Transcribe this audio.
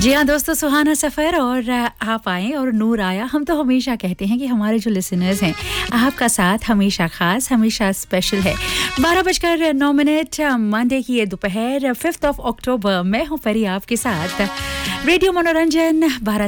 जी हाँ दोस्तों, सुहाना सफ़र और आप आए और नूर आया। हम तो हमेशा कहते हैं कि हमारे जो लिसनर्स हैं, आपका साथ हमेशा ख़ास, हमेशा स्पेशल है। 12:09 मंडे की ये दोपहर 5 अक्टूबर मैं हूँ परी आपके साथ। रेडियो मनोरंजन 12